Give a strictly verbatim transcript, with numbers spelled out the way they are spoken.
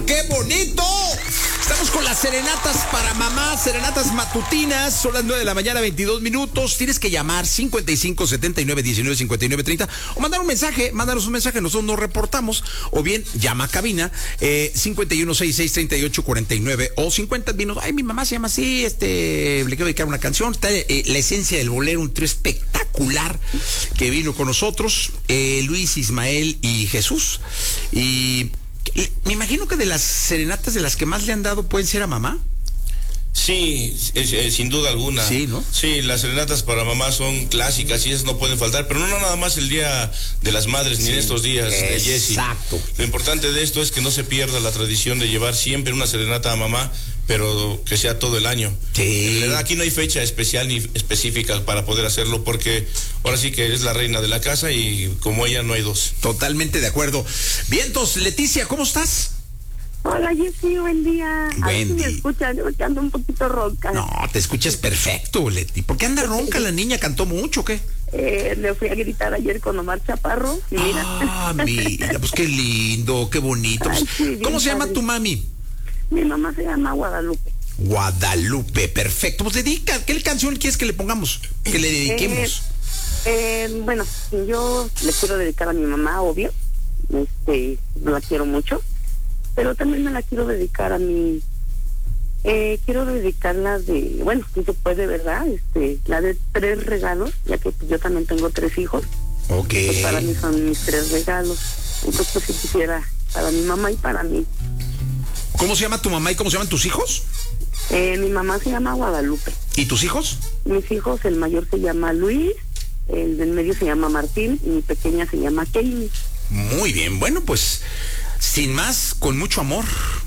¡Qué bonito! Estamos con las serenatas para mamá, serenatas matutinas. Son las nueve de la mañana, veintidós minutos. Tienes que llamar cincuenta y cinco, setenta y nueve, diecinueve, cincuenta y nueve, treinta o mandar un mensaje. Mándanos un mensaje, nosotros nos reportamos. O bien llama a cabina eh, cincuenta y uno, sesenta y seis, treinta y ocho, cuarenta y nueve o cincuenta minutos. Ay, mi mamá se llama así, este, le quiero dedicar una canción. Está eh, La Esencia del Bolero, un trío espectacular que vino con nosotros. Eh, Luis, Ismael y Jesús. Y me imagino que de las serenatas de las que más le han dado pueden ser a mamá. Sí, es, es, sin duda alguna. Sí, ¿no? Sí, las serenatas para mamá son clásicas y esas no pueden faltar, pero no nada más el Día de las Madres, sí, ni en estos días, de Jessy. Exacto. Lo importante de esto es que no se pierda la tradición de llevar siempre una serenata a mamá, pero que sea todo el año. Sí. En verdad, aquí no hay fecha especial ni específica para poder hacerlo, porque ahora sí que es la reina de la casa y como ella no hay dos. Totalmente de acuerdo. Vientos, Leticia, ¿cómo estás? Hola, Jessy, buen día. Buen a ver si día. me escuchan, yo que ando un poquito ronca. No, te escuchas perfecto, Leti. ¿Por qué anda ronca la niña? ¿Cantó mucho o qué? Eh, le fui a gritar ayer con Omar Chaparro y mira. Ah, mira, pues qué lindo, qué bonito. Ay, sí, bien ¿Cómo se llama padre. tu mami? Mi mamá se llama Guadalupe. Guadalupe, perfecto. Pues dedica, ¿qué canción quieres que le pongamos? Que le dediquemos. Eh, eh, bueno, yo le quiero dedicar a mi mamá, obvio. Este, la quiero mucho. Pero también me la quiero dedicar a mi... Eh, quiero dedicarla de... Bueno, si se puede, ¿verdad? Este, la de tres regalos, ya que pues, yo también tengo tres hijos. Ok. Pues para mí son mis tres regalos. Entonces, pues, si quisiera para mi mamá y para mí. ¿Cómo se llama tu mamá y cómo se llaman tus hijos? Eh, mi mamá se llama Guadalupe. ¿Y tus hijos? Mis hijos, el mayor se llama Luis, el del medio se llama Martín y mi pequeña se llama Kelly. Muy bien, bueno, pues sin más, con mucho amor.